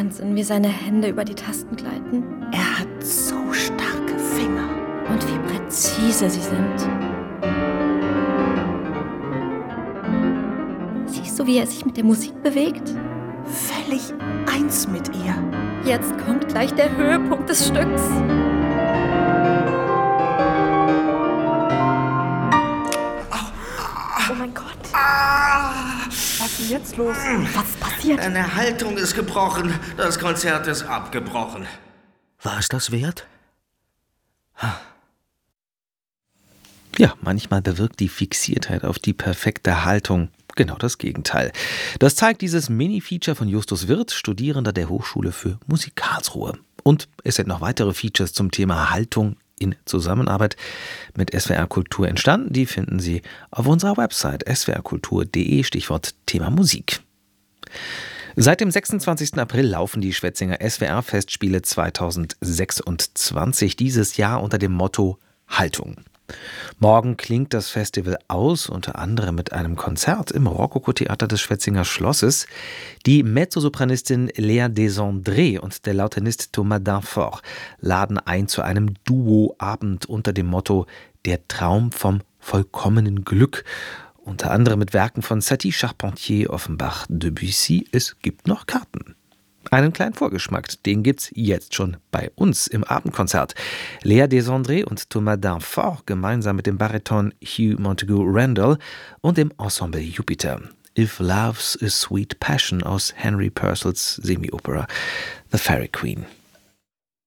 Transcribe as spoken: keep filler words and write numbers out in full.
Wahnsinn, wie seine Hände über die Tasten gleiten. Er hat so starke Finger. Und wie präzise sie sind. Siehst du, wie er sich mit der Musik bewegt? Völlig eins mit ihr. Jetzt kommt gleich der Höhepunkt des Stücks. Oh mein Gott. Was ist jetzt los? Was ist passiert? Deine Haltung ist gebrochen. Das Konzert ist abgebrochen. War es das wert? Ja, manchmal bewirkt die Fixiertheit auf die perfekte Haltung genau das Gegenteil. Das zeigt dieses Mini-Feature von Justus Wirth, Studierender der Hochschule für Musik Karlsruhe. Und es sind noch weitere Features zum Thema Haltung in Zusammenarbeit mit S W R Kultur entstanden. Die finden Sie auf unserer Website s w r kultur punkt d e, Stichwort Thema Musik. Seit dem sechsundzwanzigsten April laufen die Schwetzinger S W R-Festspiele zweitausendsechsundzwanzig, dieses Jahr unter dem Motto Haltung. Morgen klingt das Festival aus, unter anderem mit einem Konzert im Rokoko-Theater des Schwetzinger Schlosses. Die Mezzosopranistin Léa Desandré und der Lautenist Thomas Danfort laden ein zu einem Duo-Abend unter dem Motto Der Traum vom vollkommenen Glück. Unter anderem mit Werken von Satie Charpentier, Offenbach, Debussy. Es gibt noch Karten. Einen kleinen Vorgeschmack, den gibt's jetzt schon bei uns im Abendkonzert. Léa Desandré und Thomas Danfort gemeinsam mit dem Bariton Hugh Montagu Randall und dem Ensemble Jupiter. If Love's a Sweet Passion aus Henry Purcells Semi-Opera The Fairy Queen.